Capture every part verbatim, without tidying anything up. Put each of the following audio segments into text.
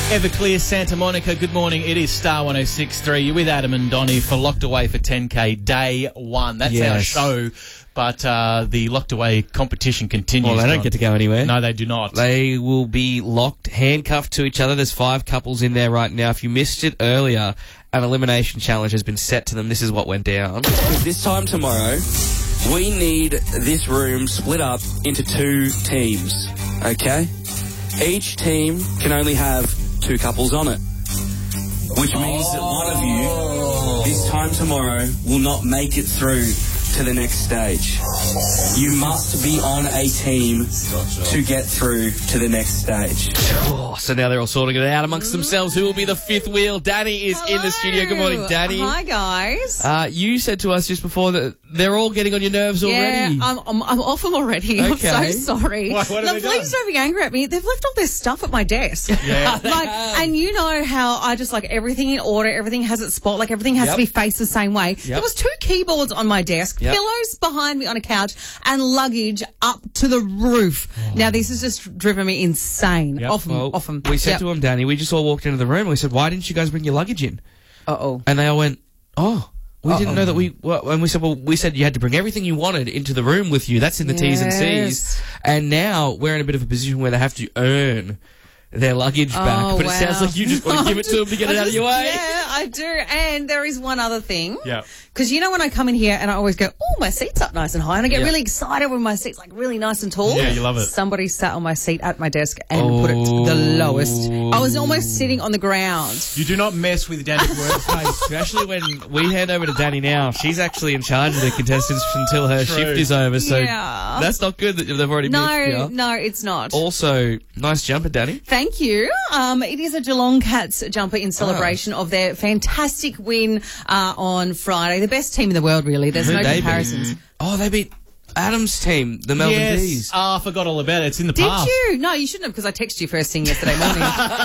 Everclear, Santa Monica, good morning. It is Star one oh six point three. You're with Adam and Donnie for Locked Away for ten K day one. That's Yes. our show, but uh, the Locked Away competition continues. Well, they don't Don. get to go anywhere. No, they do not. They will be locked, handcuffed to each other. There's five couples in there right now. If you missed it earlier, an elimination challenge has been set to them. This is what went down. This time tomorrow, we need this room split up into two teams, okay? Each team can only have two couples on it, which means that one of you, this time tomorrow, will not make it through to the next stage. You must be on a team to get through to the next stage. Oh, so now they're all sorting it out amongst themselves. Who will be the fifth wheel? Danny is in the studio. Good morning, Danny. Hi, guys. Uh, you said to us just before that they're all getting on your nerves already. Yeah, I'm, I'm, I'm off them already. Okay. I'm so sorry. Why, what have the they police done? don't be angry at me. They've left all their stuff at my desk. Yeah. like, and you know how I just like everything in order, everything has its spot, like everything has Yep. to be faced the same way. There was two keyboards on my desk, Yep. pillows behind me on a couch, and luggage up to the roof. Now this has just driven me insane. Yep. Off them, Well, off them. we said Yep. to them, Danny, we just all walked into the room and we said, why didn't you guys bring your luggage in? Uh-oh. And they all went, oh, we Uh-oh. didn't know that we, well, and we said, well, we said you had to bring everything you wanted into the room with you. That's in the T's and C's. Yes. And now we're in a bit of a position where they have to earn their luggage back. Oh, But it wow. sounds like you just want to give it to them to get I it out of just- your way. Yeah, I do. And there is one other thing. Yeah. Because you know when I come in here and I always go, oh, my seat's up nice and high. And I get Yeah. really excited when my seat's like really nice and tall. Yeah, you love it. Somebody sat on my seat at my desk and put it to the lowest. I was almost sitting on the ground. You do not mess with Danny's workspace. Especially when we hand over to Danny now. She's actually in charge of the contestants until her True. shift is over. So Yeah. that's not good that they've already No, missed you. no, it's not. Also, nice jumper, Danny. Thank you. Um, it is a Geelong Cats jumper in celebration Ah. of their fantastic win uh, on Friday. The best team in the world, really. There's Who'd no they beat? comparisons. Oh, they beat Adam's team, the Melbourne yes. Bees. Oh, I forgot all about it. It's in the Did past. you? No, you shouldn't have, because I texted you first thing yesterday morning.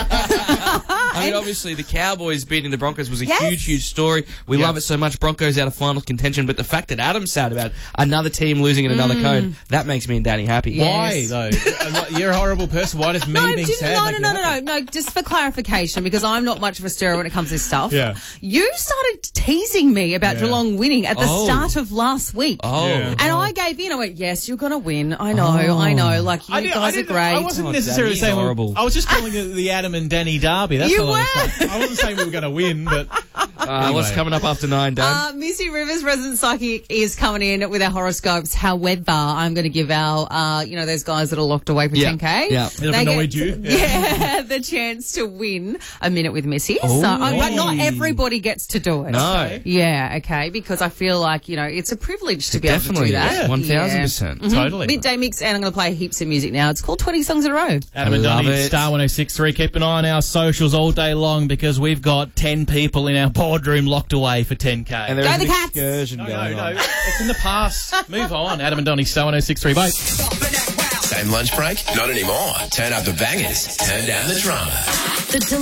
I mean, obviously, the Cowboys beating the Broncos was a Yes. huge, huge story. We Yeah. love it so much. Broncos out of final contention, but the fact that Adam's sad about another team losing in another code, that makes me and Danny happy. Yeah. Why, Yes. though? And what- You're a horrible person. Why does me No, being didn't- sad no, make no, you no, no, happy? no, no. Just for clarification, because I'm not much of a stirrer when it comes to this stuff. Yeah. You started teasing me about Yeah. Geelong winning at the Oh. start of last week. Oh. Yeah. And I gave in. I went, yes, you're going to win. I know, Oh. I know. Like, you I didn't- I guys are didn't- great. I wasn't Oh, necessarily Danny's saying we- horrible. I was just calling it the Adam and Danny derby. That's You all I was were. saying. I wasn't saying we were going to win, but Uh, What's Anyway. coming up after nine, Dan? Uh, Missy Rivers, resident psychic, is coming in with our horoscopes. However, I'm going to give our, uh, you know, those guys that are locked away for Yeah. ten K. Yeah. They've annoyed you. Yeah, the chance to win a minute with Missy. Oh. So, uh, but not everybody gets to do it. No. Yeah, okay, because I feel like, you know, it's a privilege to be able to Definitely. do that. Yeah. one thousand percent. Mhm. Totally. Midday mix, and I'm going to play heaps of music now. It's called twenty songs in a row. Adam and Love Donnie, it. Star one oh six point three. Keep an eye on our socials all day long because we've got ten people in our boardroom locked away for ten K. And there Go is the an Cats! excursion no, going no, on. no. It's in the past. Move on. Adam and Donnie, Star one oh six point three. Bye. Same lunch break? Not anymore. Turn up the bangers. Turn down the drama.